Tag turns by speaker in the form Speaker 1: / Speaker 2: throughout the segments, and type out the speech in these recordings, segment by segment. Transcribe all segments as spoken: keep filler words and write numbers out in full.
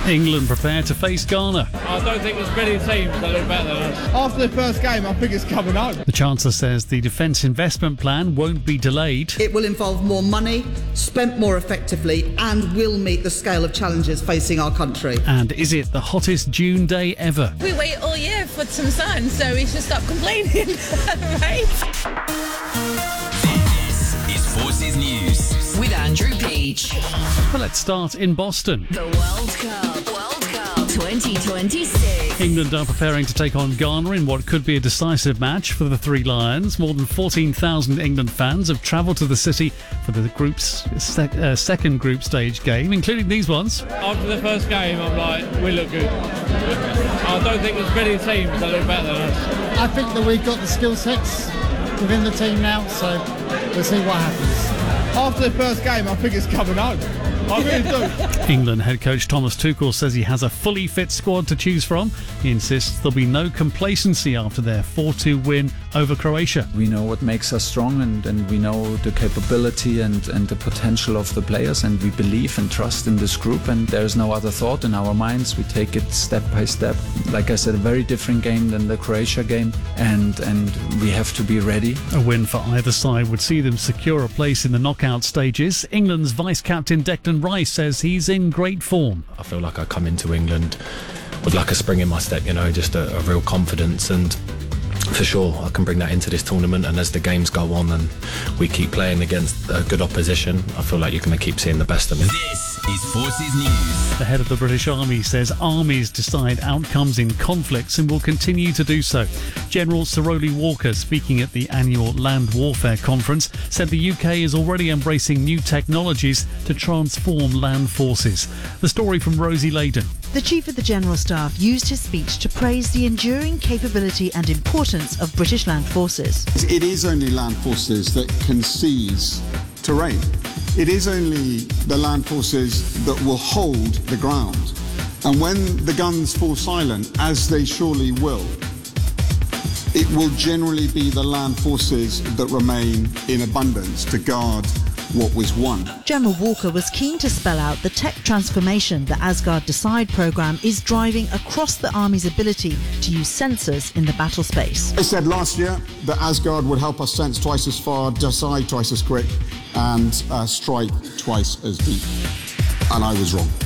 Speaker 1: England prepare to face Ghana.
Speaker 2: I don't think there's many teams that look better than us.
Speaker 3: After the first game, I think it's coming home.
Speaker 1: The Chancellor says the Defence Investment Plan won't be delayed.
Speaker 4: It will involve more money, spent more effectively, and will meet the scale of challenges facing our country.
Speaker 1: And is it the hottest June day ever?
Speaker 5: We wait all year for some sun, so we should stop complaining, right?
Speaker 6: This is Forces News with Andrew Peach.
Speaker 1: Well, let's start in Boston.
Speaker 6: The World Cup, World Cup twenty twenty-six.
Speaker 1: England are preparing to take on Ghana in what could be a decisive match for the Three Lions. More than fourteen thousand England fans have travelled to the city for the group's sec- uh, second group stage game, including these ones.
Speaker 2: After the first game, I'm like, we look good. I don't think there's many teams that look better than us.
Speaker 3: I think that we've got the skill sets within the team now, so we'll see what happens. After the first game, I think it's coming home. I really do.
Speaker 1: England head coach Thomas Tuchel says he has a fully fit squad to choose from. He insists there'll be no complacency after their four two win over Croatia.
Speaker 7: We know what makes us strong, and, and we know the capability and, and the potential of the players, and we believe and trust in this group, and there's no other thought in our minds. We take it step by step. Like I said, a very different game than the Croatia game, and, and we have to be ready.
Speaker 1: A win for either side would see them secure a place in the knockout stages. England's vice-captain Declan Rice says he's in great form.
Speaker 8: I feel like I come into England with like a spring in my step, you know, just a, a real confidence, and for sure I can bring that into this tournament. And as the games go on and we keep playing against a good opposition, I feel like you're going to keep seeing the best of me.
Speaker 6: This is Forces News.
Speaker 1: The head of the British Army says armies decide outcomes in conflicts and will continue to do so. General Sir Rowley Walker, speaking at the annual Land Warfare Conference, said the U K is already embracing new technologies to transform land forces. The story from Rosie Layden.
Speaker 9: The Chief of the General Staff used his speech to praise the enduring capability and importance of British land forces.
Speaker 10: It is only land forces that can seize terrain. It is only the land forces that will hold the ground. And when the guns fall silent, as they surely will, it will generally be the land forces that remain in abundance to guard what was won.
Speaker 9: General Walker was keen to spell out the tech transformation the Asgard Decide programme is driving across the Army's ability to use sensors in the battle space.
Speaker 10: I said last year that Asgard would help us sense twice as far, decide twice as quick, and uh, strike twice as deep. And I was wrong.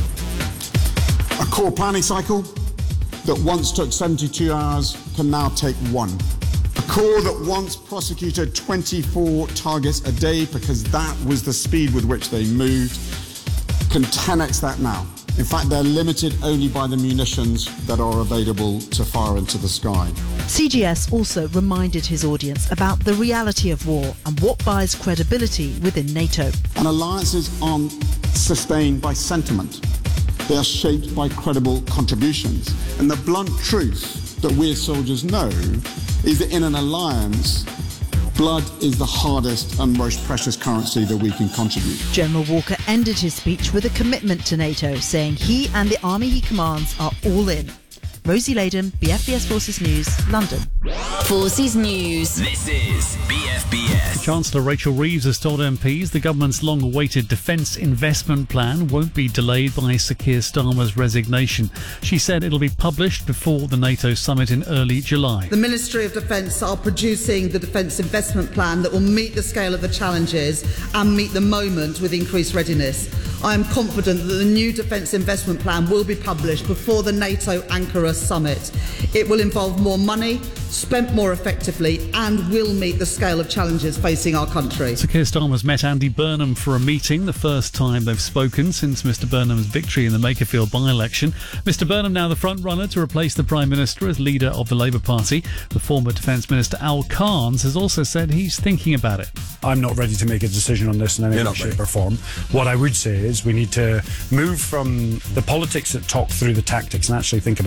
Speaker 10: A core planning cycle that once took seventy-two hours can now take one. A core that once prosecuted twenty-four targets a day because that was the speed with which they moved can ten x that now. In fact, they're limited only by the munitions that are available to fire into the sky.
Speaker 9: C G S also reminded his audience about the reality of war and what buys credibility within NATO.
Speaker 10: And alliances aren't sustained by sentiment. They are shaped by credible contributions. And the blunt truth that we as soldiers know is that in an alliance, blood is the hardest and most precious currency that we can contribute.
Speaker 9: General Walker ended his speech with a commitment to NATO, saying he and the army he commands are all in. Rosie Layden, B F B S Forces News, London.
Speaker 6: Forces News. This is B F B S.
Speaker 1: Chancellor Rachel Reeves has told M Ps the government's long-awaited defence investment plan won't be delayed by Sir Keir Starmer's resignation. She said it'll be published before the NATO summit in early July.
Speaker 4: The Ministry of Defence are producing the defence investment plan that will meet the scale of the challenges and meet the moment with increased readiness. I am confident that the new defence investment plan will be published before the NATO Ankara summit. It will involve more money, spent more effectively, and will meet the scale of challenges facing our country.
Speaker 1: Sir Keir Starmer's met Andy Burnham for a meeting, the first time they've spoken since Mr Burnham's victory in the Makerfield by-election. Mr Burnham now the front-runner to replace the Prime Minister as leader of the Labour Party. The former Defence Minister Al Carnes has also said he's thinking about it.
Speaker 11: I'm not ready to make a decision on this in any way, shape or form. What I would say is we need to move from the politics that talk through the tactics and actually think about the strategy.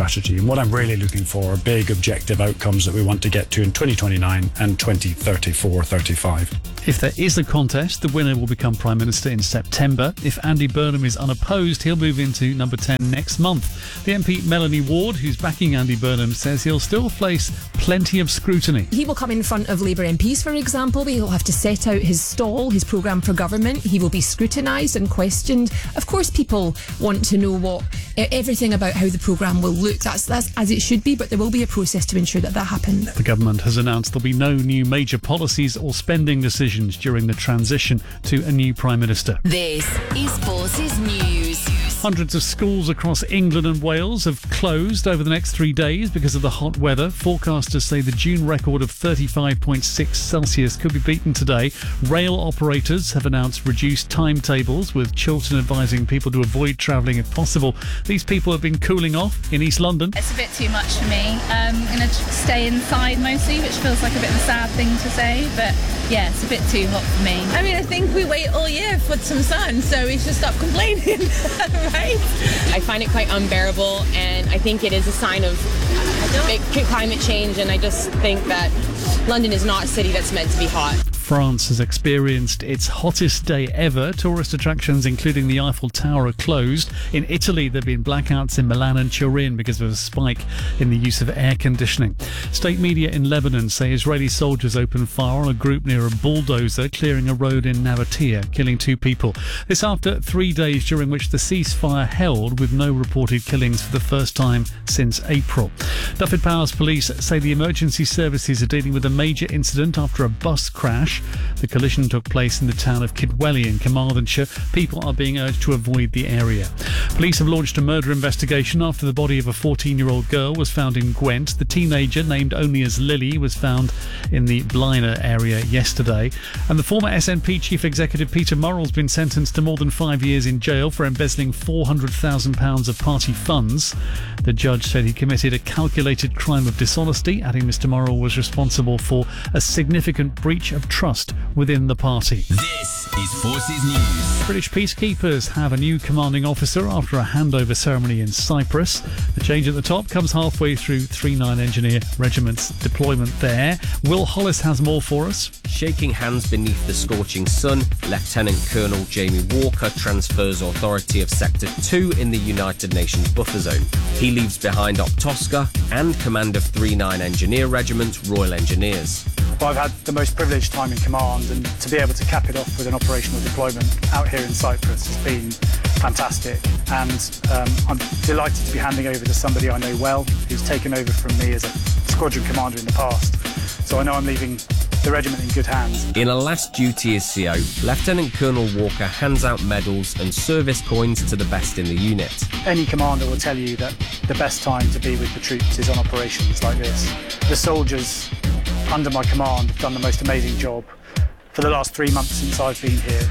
Speaker 11: strategy. And what I'm really looking for are big objective outcomes that we want to get to in twenty twenty-nine and twenty thirty-four thirty-five.
Speaker 1: If there is a contest, the winner will become Prime Minister in September. If Andy Burnham is unopposed, he'll move into number ten next month. The M P Melanie Ward, who's backing Andy Burnham, says he'll still face plenty of scrutiny.
Speaker 12: He will come in front of Labour M Ps, for example. He'll have to set out his stall, his programme for government. He will be scrutinised and questioned. Of course, people want to know what everything about how the programme will look. That's, that's as it should be, but there will be a process to ensure that that happens.
Speaker 1: The government has announced there'll be no new major policies or spending decisions during the transition to a new Prime Minister.
Speaker 6: This is Forces News.
Speaker 1: Hundreds of schools across England and Wales have closed over the next three days because of the hot weather. Forecasters say the June record of thirty-five point six Celsius could be beaten today. Rail operators have announced reduced timetables, with Chiltern advising people to avoid travelling if possible. These people have been cooling off in East London.
Speaker 13: It's a bit too much for me. Um, I'm going to stay inside mostly, which feels like a bit of a sad thing to say, but yeah, it's a bit too hot for me. I mean, I think we wait all year for some sun, so we should stop complaining. Right?
Speaker 14: I find it quite unbearable, and I think it is a sign of big climate change, and I just think that London is not a city that's meant to be hot.
Speaker 1: France has experienced its hottest day ever. Tourist attractions, including the Eiffel Tower, are closed. In Italy, there have been blackouts in Milan and Turin because of a spike in the use of air conditioning. State media in Lebanon say Israeli soldiers opened fire on a group near a bulldozer clearing a road in Navatia, killing two people. This after three days during which the ceasefire held with no reported killings for the first time since April. Dyfed-Powys police say the emergency services are dealing with a major incident after a bus crash. The collision took place in the town of Kidwelly in Carmarthenshire. People are being urged to avoid the area. Police have launched a murder investigation after the body of a fourteen-year-old girl was found in Gwent. The teenager, named only as Lily, was found in the Blaenau area yesterday. And the former S N P chief executive Peter Murrell has been sentenced to more than five years in jail for embezzling four hundred thousand pounds of party funds. The judge said he committed a calculated crime of dishonesty, adding Mr Murrell was responsible for a significant breach of trust within the party.
Speaker 6: This is Forces News.
Speaker 1: British peacekeepers have a new commanding officer after a handover ceremony in Cyprus. The change at the top comes halfway through three nine Engineer Regiment's deployment there. Will Hollis has more for us.
Speaker 15: Shaking hands beneath the scorching sun, Lieutenant Colonel Jamie Walker transfers authority of Sector two in the United Nations buffer zone. He leaves behind Optosca and command of three nine Engineer Regiment, Royal Engineers.
Speaker 16: Well, I've had the most privileged time in command, and to be able to cap it off with an operational deployment out here in Cyprus has been fantastic. And um, I'm delighted to be handing over to somebody I know well, who's taken over from me as a squadron commander in the past. So I know I'm leaving the regiment in good hands.
Speaker 15: In a last duty as C O, Lieutenant Colonel Walker hands out medals and service coins to the best in the unit.
Speaker 16: Any commander will tell you that the best time to be with the troops is on operations like this. The soldiers under my command have done the most amazing job for the last three months since I've been here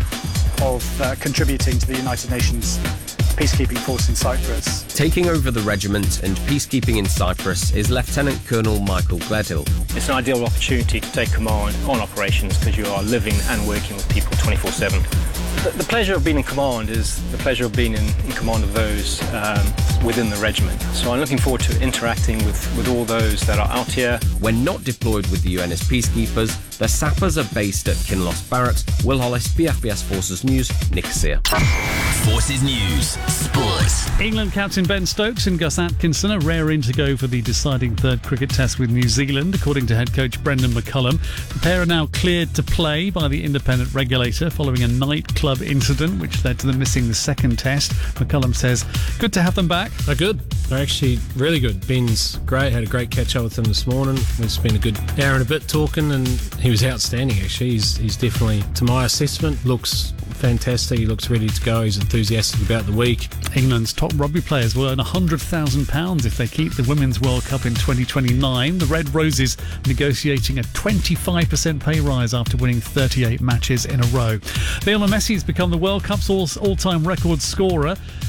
Speaker 16: of uh, contributing to the United Nations peacekeeping force in Cyprus.
Speaker 15: Taking over the regiment and peacekeeping in Cyprus is Lieutenant Colonel Michael Gledhill.
Speaker 17: It's an ideal opportunity to take command on operations because you are living and working with people twenty-four seven. The, the pleasure of being in command is the pleasure of being in, in command of those um, within the regiment. So I'm looking forward to interacting with, with all those that are out here.
Speaker 15: When not deployed with the U N S peacekeepers, the sappers are based at Kinloss Barracks. Will Hollis, B F B S Forces News, Nicosia.
Speaker 6: Forces News, Sports.
Speaker 1: England captain Ben Stokes and Gus Atkinson are raring to go for the deciding third cricket test with New Zealand, according to head coach Brendan McCullum. The pair are now cleared to play by the independent regulator following a nightclub incident which led to them missing the second test. McCullum says, good to have them back.
Speaker 18: They're good. They're actually really good. Ben's great. Had a great catch up with him this morning. It's been a good hour and a bit talking, and he was outstanding actually. He's, he's definitely, to my assessment, looks fantastic. He looks ready to go. He's enthusiastic about the week.
Speaker 1: England's top rugby players will earn one hundred thousand pounds if they keep the Women's World Cup in twenty twenty-nine. The Red Roses negotiating a twenty-five percent pay rise after winning thirty-eight matches in a row. Lionel Messi has become the World Cup's all- all-time record scorer.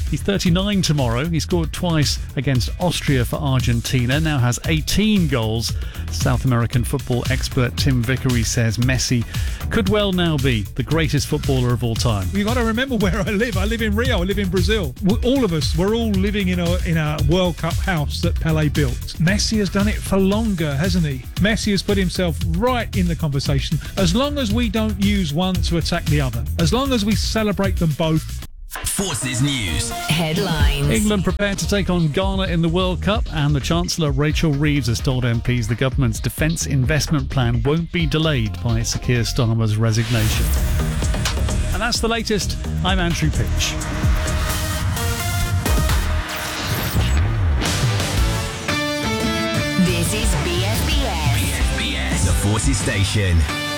Speaker 1: He's thirty-nine tomorrow. He scored twice against Austria for Argentina, now has eighteen goals. South American football expert Tim Vickery says Messi could well now be the greatest footballer of all time.
Speaker 19: You've got to remember where I live. I live in Rio. I live in Brazil. We're, all of us, we're all living in a in a World Cup house that Pelé built. Messi has done it for longer, hasn't he? Messi has put himself right in the conversation. As long as we don't use one to attack the other, as long as we celebrate them both.
Speaker 6: Forces News headlines.
Speaker 1: England prepared to take on Ghana in the World Cup, and the Chancellor Rachel Reeves has told M Ps the government's defence investment plan won't be delayed by Sir Keir Starmer's resignation. And that's the latest. I'm Andrew Pitch.
Speaker 6: This is B S B S. B S B S, the Forces Station.